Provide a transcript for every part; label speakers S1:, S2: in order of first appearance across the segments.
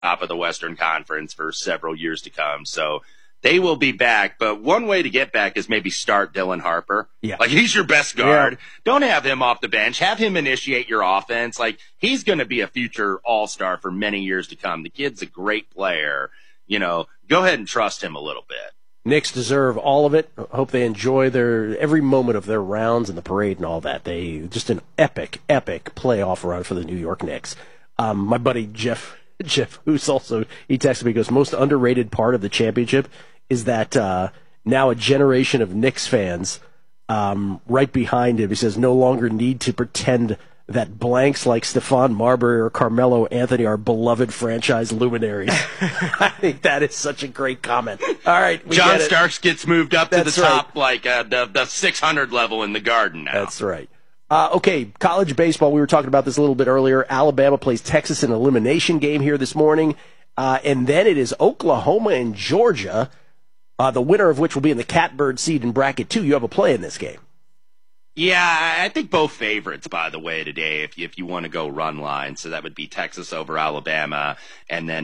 S1: top of the Western Conference for several years to come. So they will be back. But one way to get back is maybe start Dylan Harper.
S2: Yeah.
S1: Like, he's your best guard.
S2: Yeah.
S1: Don't have him off the bench. Have him initiate your offense. Like, he's going to be a future all-star for many years to come. The kid's a great player. You know, go ahead and trust him a little bit.
S2: Knicks deserve all of it. Hope they enjoy their every moment of their rounds and the parade and all that. They just an epic playoff run for the New York Knicks. My buddy Jeff, who's also, he texted me, he goes, most underrated part of the championship is that now a generation of Knicks fans right behind him, he says, no longer need to pretend that blanks like Stephon Marbury or Carmelo Anthony are beloved franchise luminaries. I think that is such a great comment. All right,
S1: John Starks gets moved up to the top,
S2: right.
S1: like the 600 level in the Garden now.
S2: That's right. Okay, college baseball. We were talking about this a little bit earlier. Alabama plays Texas in an elimination game here this morning. And then it is Oklahoma and Georgia, the winner of which will be in the Catbird seed in bracket 2. You have a play in this game.
S1: Yeah, I think both favorites, by the way, today, if you want to go run line. So that would be Texas over Alabama, and then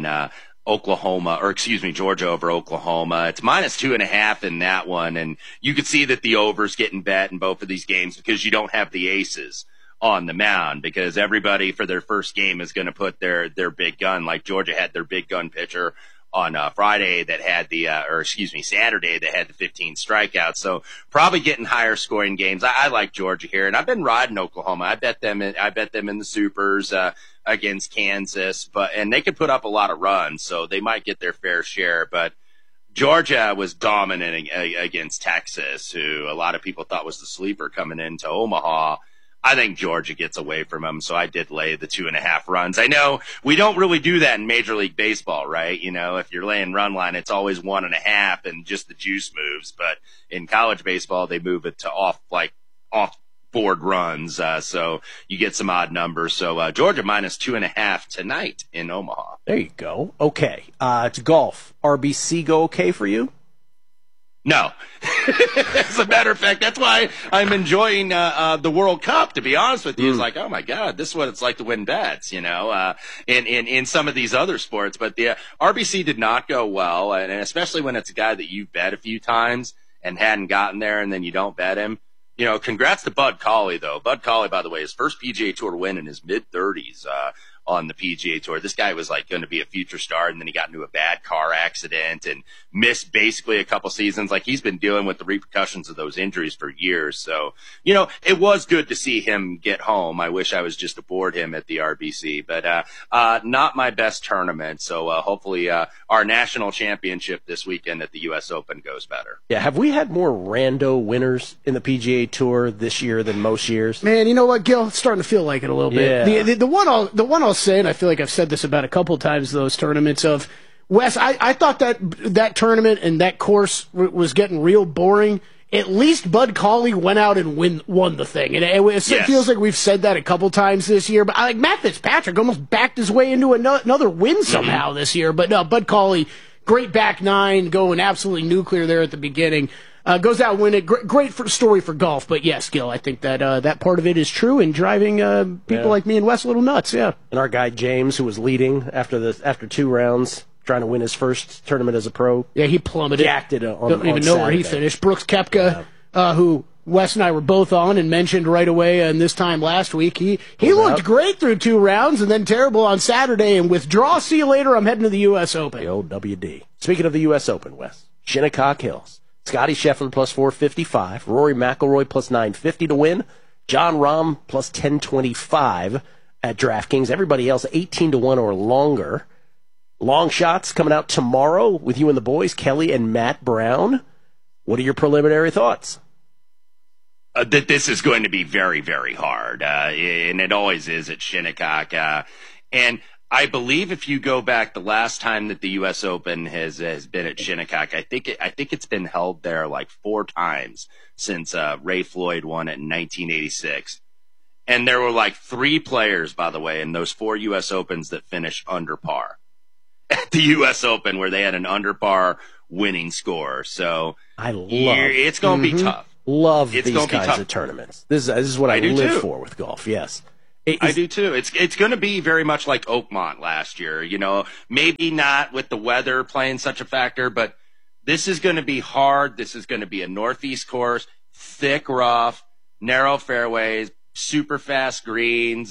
S1: Georgia over Oklahoma. It's -2.5 in that one, and you could see that the over's getting bet in both of these games because you don't have the aces on the mound, because everybody for their first game is going to put their big gun, like Georgia had their big gun pitcher on Saturday that had the 15 strikeouts. So probably getting higher scoring games. I like Georgia here, and I've been riding Oklahoma. I bet them in the supers against Kansas, and they could put up a lot of runs, so they might get their fair share. But Georgia was dominant against Texas, who a lot of people thought was the sleeper coming into Omaha. I think Georgia gets away from them, so I did lay the 2.5 runs. I know we don't really do that in Major League Baseball, right? You know, if you're laying run line, it's always 1.5 and just the juice moves. But in college baseball, they move it to off board runs, so you get some odd numbers. So Georgia -2.5 tonight in Omaha.
S2: There you go. Okay, it's golf. RBC go okay for you?
S1: No. As a matter of fact, that's why I'm enjoying the World Cup, to be honest with you. It's like, oh my God, this is what it's like to win bets, you know, in some of these other sports. But the RBC did not go well, and especially when it's a guy that you've bet a few times and hadn't gotten there, and then you don't bet him. You know, congrats to Bud Cauley, though. Bud Cauley, by the way, his first PGA Tour win in his mid-30s on the PGA Tour. This guy was like going to be a future star, and then he got into a bad car accident and missed basically a couple seasons. Like, he's been dealing with the repercussions of those injuries for years. So, you know, it was good to see him get home. I wish I was just aboard him at the RBC, but not my best tournament. So hopefully our national championship this weekend at the U.S. Open goes better.
S2: Yeah, have we had more rando winners in the PGA Tour this year than most years?
S3: Man, you know what, Gil? It's starting to feel like it a little bit.
S2: Yeah.
S3: The one I'll say, and I feel like I've said this about a couple of times, those tournaments of Wes, I thought that tournament and that course was getting real boring. At least Bud Cauley went out and won the thing. And it feels like we've said that a couple times this year. But Matt Fitzpatrick almost backed his way into another win somehow this year. But no, Bud Cauley, great back nine, going absolutely nuclear there at the beginning. Goes out winning. Great story for golf. But yes, Gil, I think that part of it is true and driving people like me and Wes a little nuts. Yeah.
S2: And our guy James, who was leading after 2 rounds, trying to win his first tournament as a pro.
S3: Yeah, he plummeted.
S2: Jacked it on
S3: Don't even know
S2: Saturday.
S3: where he finished. Brooks Koepka, who Wes and I were both on and mentioned right away, and this time last week, he looked great through 2 rounds and then terrible on Saturday. And withdraw. See you later. I'm heading to the U.S. Open.
S2: The old WD. Speaking of the U.S. Open, Wes, Shinnecock Hills. Scotty Scheffler plus 455, Rory McIlroy plus 950 to win, John Rahm plus 1025 at DraftKings. Everybody else 18-1 or longer. Long shots coming out tomorrow with you and the boys, Kelly and Matt Brown. What are your preliminary thoughts?
S1: That this is going to be very, very hard, and it always is at Shinnecock. And I believe if you go back, the last time that the U.S. Open has been at Shinnecock, I think it's been held there like 4 times since Ray Floyd won it in 1986. And there were like 3 players, by the way, in those 4 U.S. Opens that finished under par at the U.S. Open, where they had an under par winning score. So it's going to be tough.
S2: Love these kinds of tournaments. This is what I live for with golf. Yes.
S1: I do too. It's going to be very much like Oakmont last year. You know, maybe not with the weather playing such a factor, but this is going to be hard. This is going to be a Northeast course, thick rough, narrow fairways, super fast greens.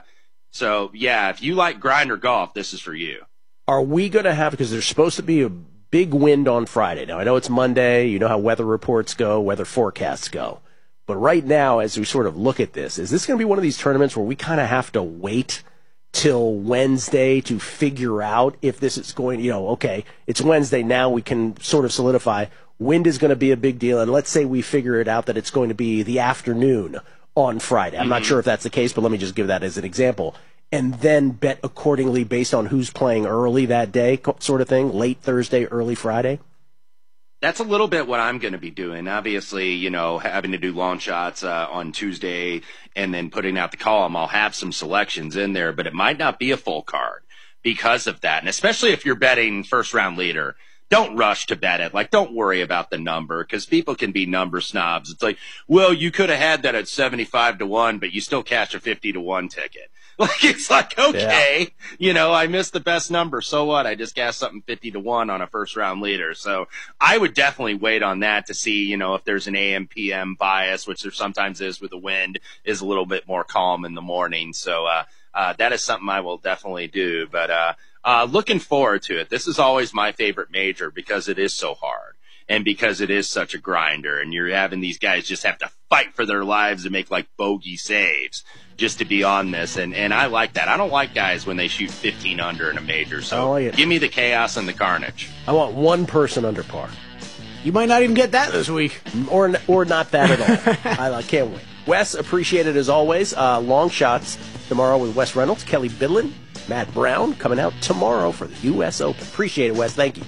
S1: So yeah, if you like grinder golf, this is for you.
S2: Are we going to have, because there's supposed to be a big wind on Friday. Now, I know it's Monday. You know how weather reports go, weather forecasts go. But right now, as we sort of look at this, is this going to be one of these tournaments where we kind of have to wait till Wednesday to figure out if this is going, you know, okay, it's Wednesday now, we can sort of solidify wind is going to be a big deal, and let's say we figure it out that it's going to be the afternoon on Friday. I'm not sure if that's the case, but let me just give that as an example. And then bet accordingly based on who's playing early that day, sort of thing, late Thursday, early Friday?
S1: That's a little bit what I'm going to be doing. Obviously, you know, having to do long shots on Tuesday and then putting out the column, I'll have some selections in there, but it might not be a full card because of that. And especially if you're betting first round leader, don't rush to bet it. Like, don't worry about the number, because people can be number snobs. It's like, well, you could have had that at 75-1, but you still cash a 50-1 ticket. Like, it's like, okay, you know, I missed the best number. So what? I just cashed something 50-1 on a first round leader. So I would definitely wait on that to see, you know, if there's an AM PM bias, which there sometimes is with the wind, is a little bit more calm in the morning. So, that is something I will definitely do. But, looking forward to it. This is always my favorite major because it is so hard and because it is such a grinder, and you're having these guys just have to fight for their lives to make like bogey saves just to be on this. And I like that. I don't like guys when they shoot 15 under in a major. So give me the chaos and the carnage.
S2: I want one person under par.
S3: You might not even get that this week.
S2: Or not that at all. I can't wait. Wes, appreciate it as always. Long shots tomorrow with Wes Reynolds, Kelly Bidlin, Matt Brown coming out tomorrow for the U.S. Open. Appreciate it, Wes. Thank you.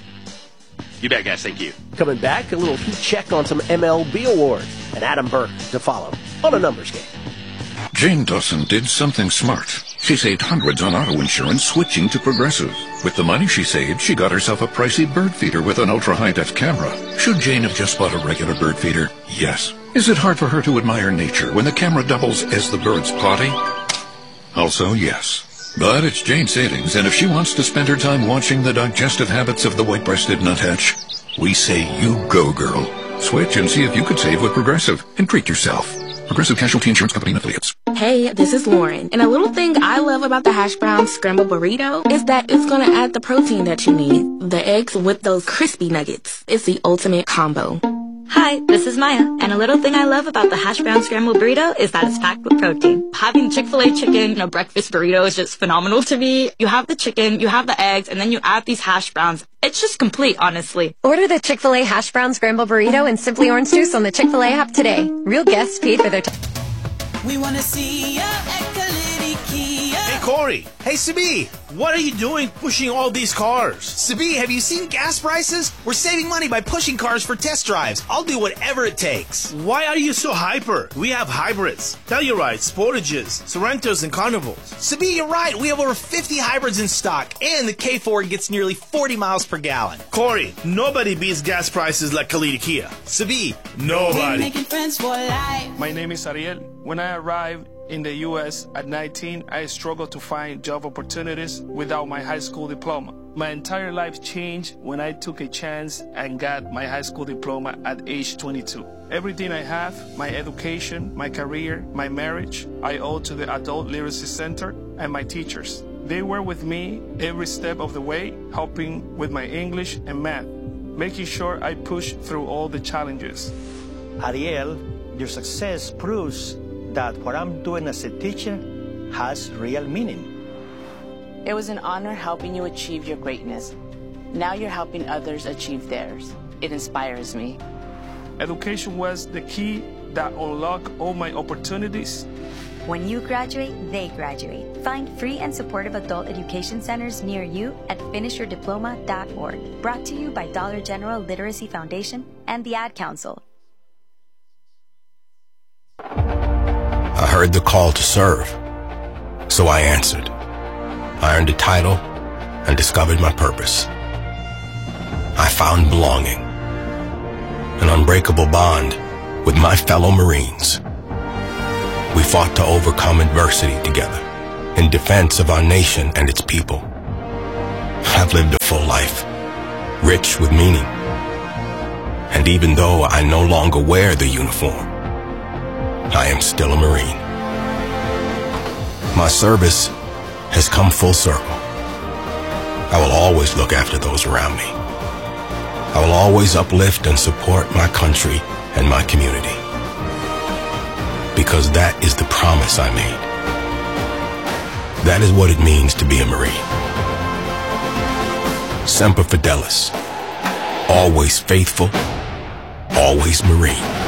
S1: You bet, guys. Thank you.
S2: Coming back, a little heat check on some MLB awards, and Adam Burke to follow on A Numbers Game.
S4: Jane Dawson did something smart. She saved hundreds on auto insurance switching to Progressive. With the money she saved, she got herself a pricey bird feeder with an ultra-high-def camera. Should Jane have just bought a regular bird feeder? Yes. Is it hard for her to admire nature when the camera doubles as the bird's potty? Also, yes. But it's Jane's savings, and if she wants to spend her time watching the digestive habits of the white-breasted nuthatch, we say you go, girl. Switch and see if you could save with Progressive and treat yourself. Progressive Casualty Insurance Company and Affiliates.
S5: Hey, this is Lauren. And a little thing I love about the hash brown scrambled burrito is that it's going to add the protein that you need. The eggs with those crispy nuggets. It's the ultimate combo.
S6: Hi, this is Maya, and a little thing I love about the hash brown scrambled burrito is that it's packed with protein. Having Chick-fil-A chicken in a breakfast burrito is just phenomenal to me. You have the chicken, you have the eggs, and then you add these hash browns. It's just complete, honestly.
S7: Order the Chick-fil-A hash brown scrambled burrito and Simply Orange Juice on the Chick-fil-A app today. Real guests paid for their
S8: We want to see ya at Kalidi Kia.
S9: Hey, Corey. Hey, Sabi. What are you doing pushing all these cars?
S10: Sabi, have you seen gas prices? We're saving money by pushing cars for test drives. I'll do whatever it takes.
S9: Why are you so hyper? We have hybrids, Tellurides, Sportages, Sorrentos, and Carnivals.
S10: Sabi, you're right. We have over 50 hybrids in stock, and the K4 gets nearly 40 miles per gallon.
S9: Corey, nobody beats gas prices like Kalidi Kia.
S10: Sabi,
S9: nobody.
S8: Making friends for life.
S11: My name is Ariel. When I arrived in the U.S. at 19, I struggled to find job opportunities without my high school diploma. My entire life changed when I took a chance and got my high school diploma at age 22. Everything I have, my education, my career, my marriage, I owe to the Adult Literacy Center and my teachers. They were with me every step of the way, helping with my English and math, making sure I pushed through all the challenges.
S12: Ariel, your success proves that what I'm doing as a teacher has real meaning.
S13: It was an honor helping you achieve your greatness. Now you're helping others achieve theirs. It inspires me.
S11: Education was the key that unlocked all my opportunities.
S14: When you graduate, they graduate. Find free and supportive adult education centers near you at finishyourdiploma.org. Brought to you by Dollar General Literacy Foundation and the Ad Council.
S15: I heard the call to serve, so I answered. I earned a title and discovered my purpose. I found belonging, an unbreakable bond with my fellow Marines. We fought to overcome adversity together in defense of our nation and its people. I've lived a full life, rich with meaning. And even though I no longer wear the uniform, I am still a Marine. My service has come full circle. I will always look after those around me. I will always uplift and support my country and my community. Because that is the promise I made. That is what it means to be a Marine. Semper Fidelis. Always faithful, always Marine.